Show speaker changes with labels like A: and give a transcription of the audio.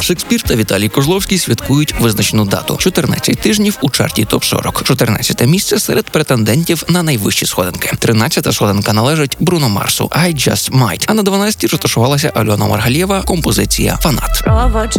A: Шекспір та Віталій Козловський святкують визначену дату – 14 тижнів у чарті ТОП-40. 14 місце серед претендентів на найвищі сходинки. 13-та сходинка належить Бруно Марсу «I Just Might», а на 12-й розташувалася Альона Маргалєва композиція «Фанат».
B: Проводжу